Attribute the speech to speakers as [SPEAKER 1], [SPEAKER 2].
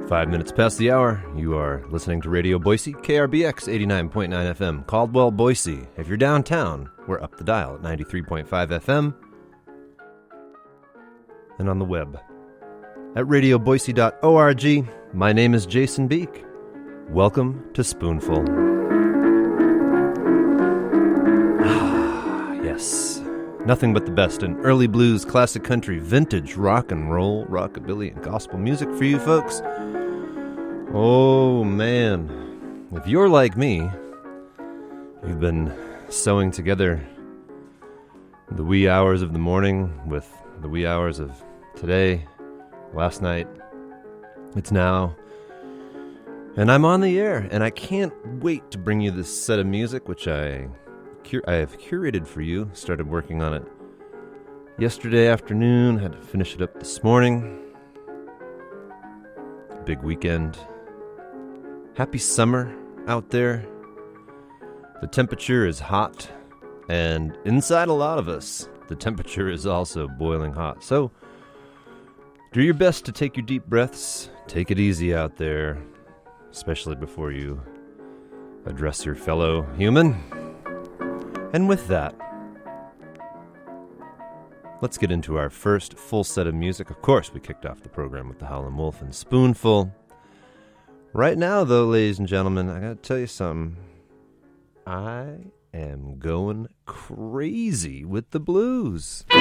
[SPEAKER 1] 5 minutes past the hour, you are listening to Radio Boise, KRBX 89.9 FM, Caldwell, Boise. If you're downtown, we're up the dial at 93.5 FM and on the web at radioboise.org. My name is Jason Beek. Welcome to Spoonful. Yes, nothing but the best in early blues, classic country, vintage rock and roll, rockabilly, and gospel music for you folks. Oh, man. If you're like me, you've been sewing together the wee hours of the morning with the wee hours of today, last night. It's now. And I'm on the air, and I can't wait to bring you this set of music, which I have curated for you. Started working on it yesterday afternoon, had to finish it up this morning. Big weekend. Happy summer out there. The temperature is hot, and inside a lot of us, the temperature is also boiling hot. So, do your best to take your deep breaths. Take it easy out there, especially before you address your fellow human. And with that, let's get into our first full set of music. Of course, we kicked off the program with the Howlin' Wolf and Spoonful. Right now, though, ladies and gentlemen, I gotta tell you something. I am going crazy with the blues.